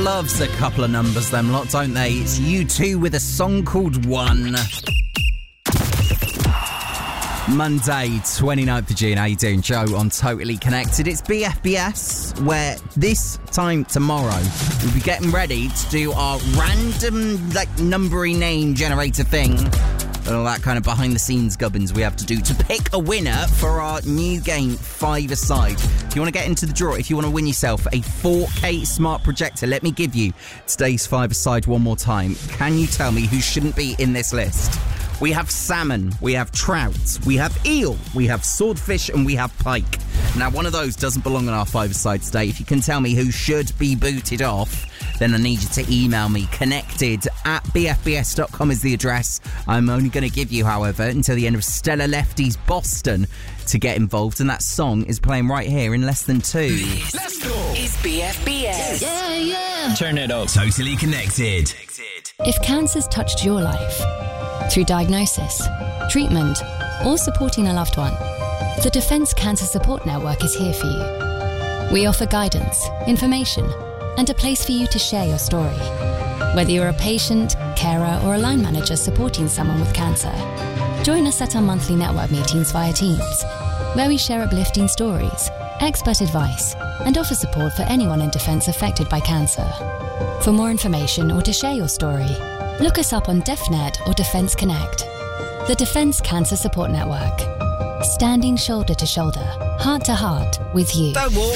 loves a couple of numbers, them lot, don't they? It's U2 with a song called One. Monday, 29th of June. How you doing, Joe? On Totally Connected. It's BFBS, where this time tomorrow we'll be getting ready to do our random, numbering name generator thing. And all that kind of behind-the-scenes gubbins we have to do to pick a winner for our new game, Five-A-Side. If you want to get into the draw, if you want to win yourself a 4K smart projector, let me give you today's Five-A-Side one more time. Can you tell me who shouldn't be in this list? We have salmon, we have trout, we have eel, we have swordfish, and we have pike. Now, one of those doesn't belong on our Five-A-Side today. If you can tell me who should be booted off, then I need you to email me. connected@bfbs.com is the address. I'm only going to give you, however, until the end of Stella Lefty's Boston to get involved, and that song is playing right here in less than 2. Let's go! It's BFBS. Yeah. Turn it up. Totally Connected. If cancer's touched your life, through diagnosis, treatment, or supporting a loved one, the Defence Cancer Support Network is here for you. We offer guidance, information, and a place for you to share your story. Whether you're a patient, carer, or a line manager supporting someone with cancer, join us at our monthly network meetings via Teams, where we share uplifting stories, expert advice, and offer support for anyone in Defence affected by cancer. For more information or to share your story, look us up on DefNet or Defence Connect. The Defence Cancer Support Network. Standing shoulder to shoulder, heart to heart with you. Don't walk,